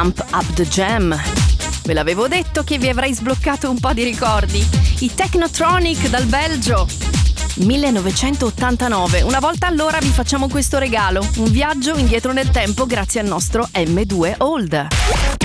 Pump Up the Jam. Ve l'avevo detto che vi avrei sbloccato un po' di ricordi. I Technotronic dal Belgio. 1989. Una volta all'ora vi facciamo questo regalo. Un viaggio indietro nel tempo grazie al nostro M2 Old.